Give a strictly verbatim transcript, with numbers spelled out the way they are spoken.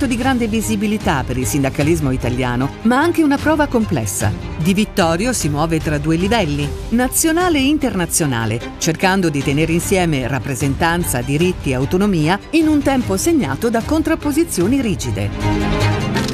momento di grande visibilità per il sindacalismo italiano, ma anche una prova complessa. Di Vittorio si muove tra due livelli, nazionale e internazionale, cercando di tenere insieme rappresentanza, diritti e autonomia in un tempo segnato da contrapposizioni rigide.